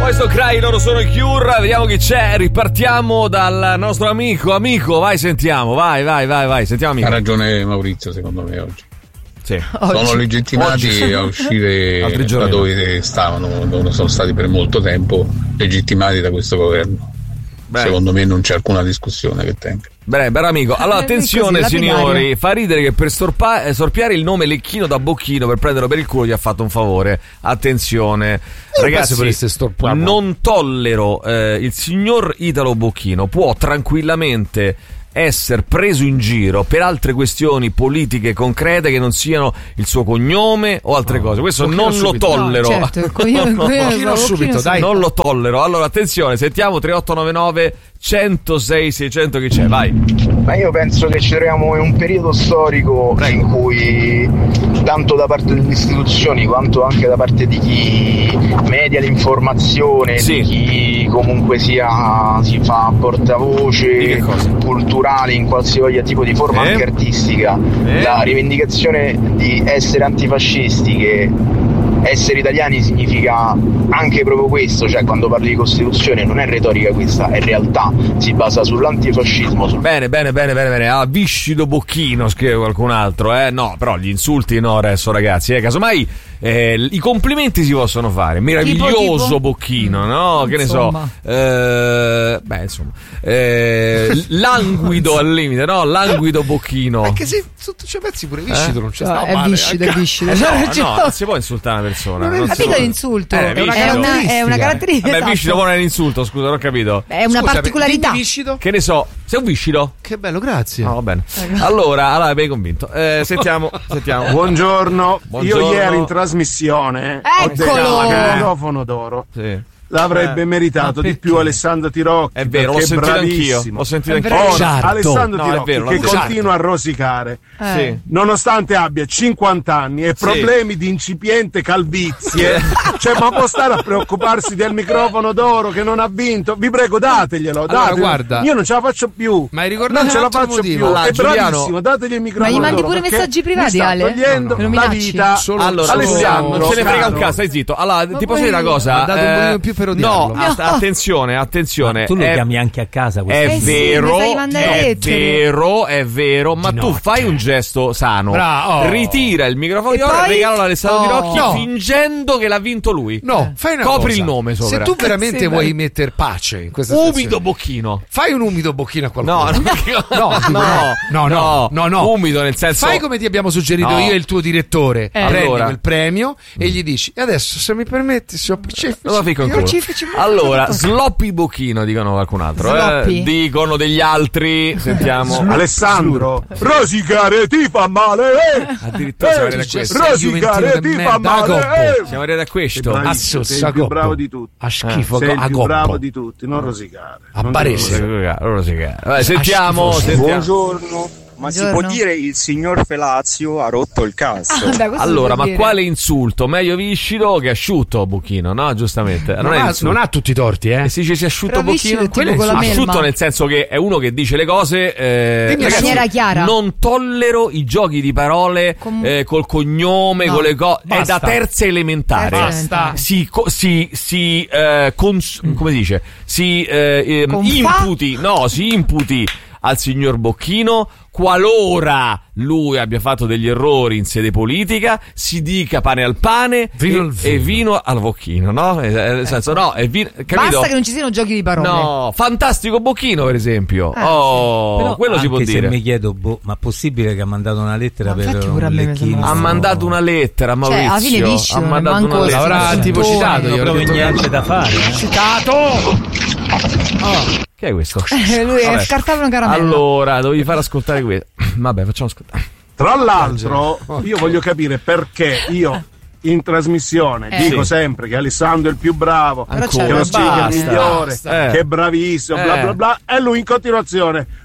Poi sto Cry, loro sono i Cure, vediamo chi c'è, ripartiamo dal nostro amico, vai sentiamo, vai, sentiamo amico. Ha ragione Maurizio secondo me oggi. Sì. Sono legittimati a uscire da dove stavano, dove sono stati per molto tempo, legittimati da questo governo. Beh. Secondo me non c'è alcuna discussione che tenga. Beh, bel amico. Allora, attenzione così, signori, fa ridere che per sorpiare il nome Lecchino da Bocchino per prenderlo per il culo gli ha fatto un favore. Attenzione, ragazzi, non tollero il signor Italo Bocchino, può tranquillamente essere preso in giro per altre questioni politiche concrete che non siano il suo cognome o altre cose. Questo non lo tollero. No, certo, subito, dai. Non lo tollero. Allora, attenzione, sentiamo 3899 106 600 chi c'è, vai. Ma io penso che ci troviamo in un periodo storico in cui tanto da parte delle istituzioni quanto anche da parte di chi media l'informazione, di chi comunque si fa portavoce culturale in qualsiasi tipo di forma anche artistica, la rivendicazione di essere antifascisti, che essere italiani significa anche proprio questo, cioè quando parli di Costituzione non è retorica questa, è realtà, si basa sull'antifascismo. Bene, viscido Bocchino, scrive qualcun altro, no, però gli insulti no adesso ragazzi, casomai i complimenti si possono fare, meraviglioso tipo? Bocchino, no? Che insomma. Ne so, languido al limite, no? Languido Bocchino. Anche se sotto c'è pezzi pure viscido, non c'è stato è male. Viscido. No, non si può insultare una persona. Non è un insulto, è una caratteristica. Vabbè, viscido non è un insulto, scusa, non ho capito. È una particolarità. Che ne so, sei un viscido? Che bello, grazie. No, va bene. Allora mi hai convinto. Sentiamo. Buongiorno. Io ieri in trasmissione ho detto il microfono d'oro. Sì. L'avrebbe meritato di più Alessandro Tirocchi. È vero, l'ho sentito anch'io. Alessandro Tirocchi che continua a rosicare, nonostante abbia 50 anni e problemi di incipiente calvizie. Cioè, ma può stare a preoccuparsi del microfono d'oro che non ha vinto? Vi prego, dateglielo. Allora, guarda, io non ce la faccio più. Ma hai ricordato non ce la faccio più. È bravissimo, dategli il microfono. Ma gli mandi d'oro, pure messaggi privati, Ale? Togliendo la vita. Allora, Alessandro, non se ne frega un cazzo, stai zitto. Allora, ti posso dire una cosa? Ha dato un pochino più per odiarlo. No, attenzione. Ma tu lo chiami anche a casa. È vero, ma tu fai un gesto sano. Ritira il microfono d'oro e regalo all'Alessandro Tirocchi fingendo che l'ha vinto lui. No, fai una copri cosa. il nome sopra. Se tu veramente vuoi mettere pace in questa umido Bocchino. Fai un umido Bocchino a qualcuno. No. Umido nel senso. Fai come ti abbiamo suggerito io e il tuo direttore. Prendi quel premio e gli dici: e adesso, se mi permetti, allora, sloppy Bocchino, dicono qualcun altro. Dicono degli altri. Sentiamo. Alessandro, rosicare ti fa male. Addirittura siamo arrivati a questo. Rosicare ti fa male. Siamo arrivati a questo. Sei il più bravo di tutti. A schifo. Sei il più bravo di tutti. Non rosicare. A Barese. Sentiamo. Buongiorno. Ma si può dire il signor Felazio ha rotto il cazzo? Allora, ma quale insulto? Meglio viscido che asciutto Bocchino, no? Giustamente. Non ha tutti i torti, Si dice si asciutto Bocchino. Asciutto nel senso che è uno che dice le cose in maniera chiara. Non tollero i giochi di parole col cognome, con le cose. È da terza elementare. Basta. Come dice? Si imputi al signor Bocchino qualora lui abbia fatto degli errori in sede politica, si dica pane al pane e vino al Bocchino, no? Nel senso, capito? Basta che non ci siano giochi di parole. No, fantastico Bocchino, per esempio. Però quello si può dire. Se mi chiedo, ma possibile che ha mandato una lettera per un Lecchino? Ha mandato una lettera a Maurizio. Alla fine viscido, ha mandato una lettera. Avrà tipo citato, io non niente da fare. Citato! Che è questo? Lui scartava una caramella. Allora, dovevi far ascoltare questo. Vabbè, facciamo ascoltare. Tra l'altro, io voglio capire perché io in trasmissione dico sempre che Alessandro è il più bravo, che lo speaker migliore, che è bravissimo, bla bla bla, e lui in continuazione: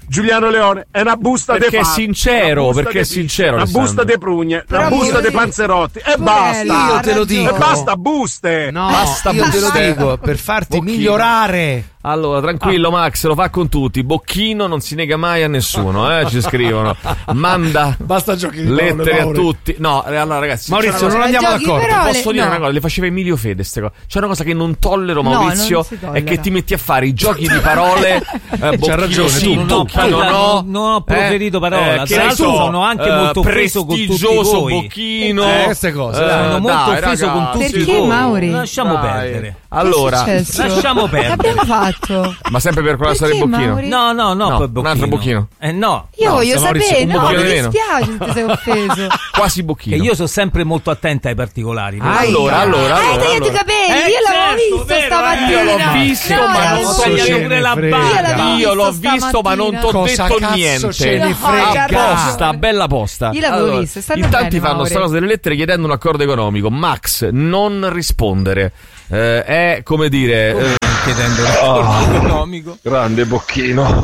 Giuliano Leone, è una busta de Perché è sincero, perché è sincero. Una busta de prugne, una busta de panzerotti e basta. Io te lo dico. E basta buste. No, basta io te lo dico per farti migliorare. Allora, tranquillo Max, lo fa con tutti. Bocchino non si nega mai a nessuno, ci scrivono. Manda basta giochi di lettere parole, a tutti. No, allora ragazzi, Maurizio, non andiamo d'accordo. Posso dire una cosa, le faceva Emilio Fede queste cose. C'è una cosa che non tollero, Maurizio, è che ti metti a fare i giochi di parole. C'ha ragione, sì, non ho proferito parola. Che sono anche molto offeso con tutti voi. Bocchino, queste cose. Sono molto offeso con tutti voi. Perché, Mauri? Lasciamo perdere. Allora, lasciamo perdere. L'abbiamo fatto. Ma sempre per quella storia del Bocchino? Mauri? No, un altro Bocchino. No. Io voglio sapere, un no, Bocchino mi meno. dispiace se ti sei offeso. Quasi Bocchino. E io sono sempre molto attenta ai particolari. Allora. Hai tagliato i capelli, io l'avevo visto stamattina. Io l'ho visto, ma non so pure la barba. Io l'ho visto, ma non t'ho detto niente. Ce ne frega. Apposta, bella posta. Io l'avevo visto, stanno in tanti bene, fanno sta cosa delle lettere chiedendo un accordo economico. Max, non rispondere. È come dire chiedendo un accordo economico. Grande Bocchino.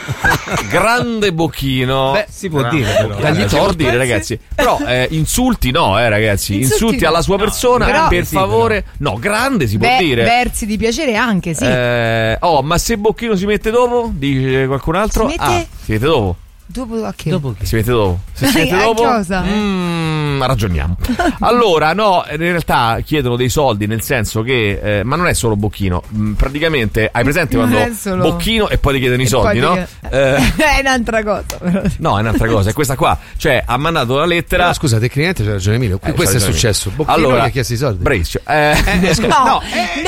Grande Bocchino. Beh, si può dire però. Si può dire, ragazzi. Però insulti no, ragazzi. Insulti alla sua persona, però, per favore. Però. No, grande si può dire. Versi di piacere anche, sì. Ma se Bocchino si mette dopo, dice qualcun altro. Si mette? Si mette dopo. Dopo a che? Si mette dopo. Se si mette dopo. Cosa? Ragioniamo. Allora, no, in realtà chiedono dei soldi, nel senso che ma non è solo Bocchino. Praticamente hai presente quando Bocchino e poi ti chiedono i soldi, no? È un'altra cosa. Però. No, è un'altra cosa, è questa qua. Cioè, ha mandato la lettera. No, scusa, tecnicamente c'è ragione Emilio. Questo è successo. Bocchino allora, gli ha chiesto i soldi. Bravissimo. No,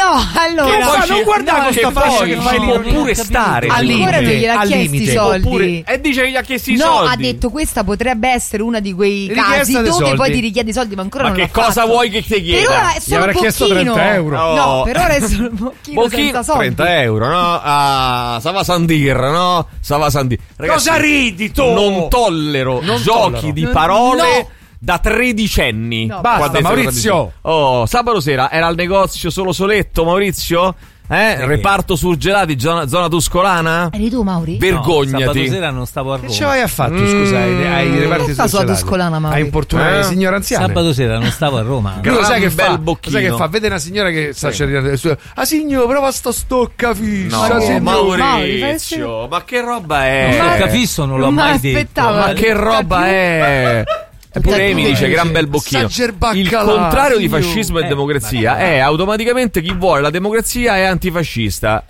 allora. Non guardare questa faccia che fai può pure stare. Ancora non gliel'ha chiesto i soldi. E dice che gli ha chiesto i no, soldi. ha detto questa potrebbe essere una di quei richiesta casi dove soldi. poi ti richiedi i soldi, ma ancora ma non che l'ha cosa fatto. vuoi che ti chieda? Per ora è solo gli avrà chiesto 30 euro. No, per ora è solo Bocchino senza soldi. 30 euro, no? Sava Sandir, no? Sava Sandir. Cosa ridi tu? Non tollero giochi di parole da tredicenni. No, basta, Maurizio. Sabato sera era al negozio solo Soletto, Maurizio? Reparto surgelati, zona tuscolana? Eri tu, Mauri? Vergognati. No, sabato sera non stavo a Roma. Che ce l'hai fatto, scusa, ai reparti surgelati? Tuscolana, Mauri? A importunare le signore anziane. Sabato sera non stavo a Roma. Lo sai che fa? Bocchino. Sai che fa? Vede una signora che sta cercando signore, prova sto stoccafisso. No, Maurizio, ma che roba è? Stoccafisso non l'ho mai detto. Ma che roba è? Eppure mi dice gran bel Bocchino. Il contrario di fascismo e democrazia è automaticamente chi vuole la democrazia è antifascista,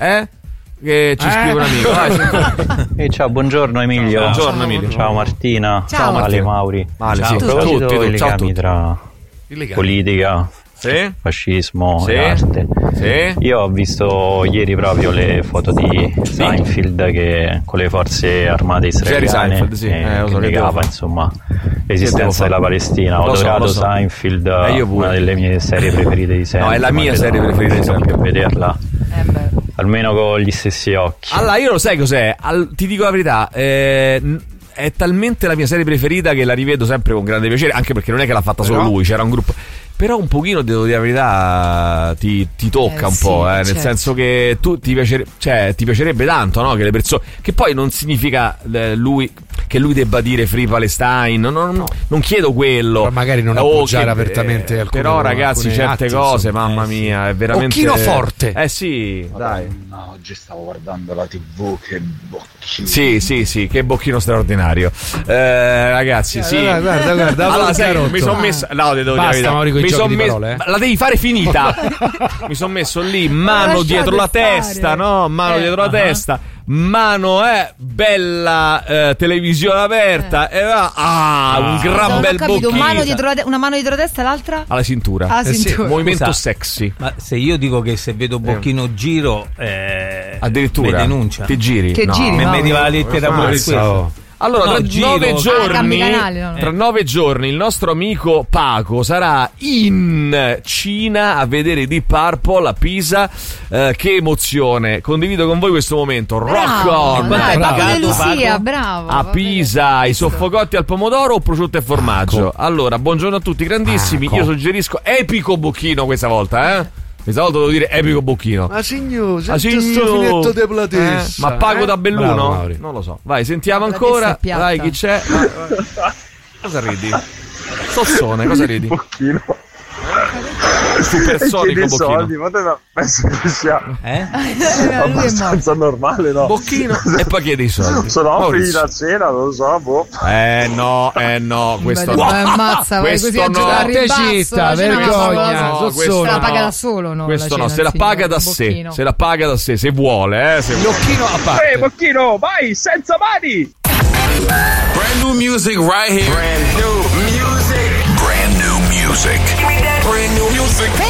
Che ci scrive un amico. Ciao, buongiorno Emilio. Buongiorno Emilio. Ciao Martina. Ciao Ale Mauri. Ciao. Tutti. I legami tra politica, fascismo e arte. Io ho visto ieri proprio le foto di Seinfeld che con le forze armate israeliane che negava insomma l'esistenza della Palestina. Ho adorato Seinfeld, una delle mie serie preferite di sempre. No, è la mia serie preferita di sempre. Vederla almeno con gli stessi occhi. Allora, io lo sai cos'è? Ti dico la verità, è talmente la mia serie preferita che la rivedo sempre con grande piacere, anche perché non è che l'ha fatta solo lui, c'era un gruppo. Però un pochino, devo dire la verità, ti tocca un po', nel senso che tu ti piacerebbe tanto, no? Che le persone, che poi non significa che lui debba dire Free Palestine, non chiedo quello. Ma magari non appoggiare apertamente alcune. Però ragazzi, certe atti, cose, insomma, mamma mia, è veramente Bocchino forte. Sì, dai. No, oggi stavo guardando la TV, che Bocchino. Sì, che Bocchino straordinario. Ragazzi, sì. Guarda, allora, sai, mi sono messo. No, devo dire. La devi fare finita. Mi sono messo lì, mano dietro la testa, no? Mano dietro la testa. Mano bella televisione aperta e un gran bel Bocchino. Una mano dietro la testa e l'altra? Alla cintura. Movimento sexy. Ma se io dico che se vedo Bocchino giro addirittura mi denuncia. Ti giri? Che giri? Mi arriva la lettera pure questo. Allora, tra 9 giorni il nostro amico Paco sarà in Cina a vedere Deep Purple a Pisa. Che emozione! Condivido con voi questo momento. Rock on! Bravo. A Pisa, i soffocotti al pomodoro o prosciutto e formaggio? Allora, buongiorno a tutti, grandissimi. Io suggerisco epico Bocchino questa volta, Questa volta devo dire epico Bocchino. Ma signor, senti sto finetto de platessa. Ma pago da Belluno? Non lo so. Vai, sentiamo ancora. Vai, chi c'è? Vai. Cosa ridi? Sozzone, cosa ridi? Bocchino. Supersonico Bocchino. Soldi, ma penso che sia abbastanza normale, no? Bocchino e poi chiedi i soldi. Sono offri da cena, non lo so, boh. No, questo no. Ammazza, questo così no. Città, vergogna. No, questo se la paga da solo, no? Questo no, se la paga da sé. Se la paga da sé, se vuole, se Bocchino a parte. Bocchino, vai, senza mani! Brand new music right here. Brand new music. Brand new music. Brand new music.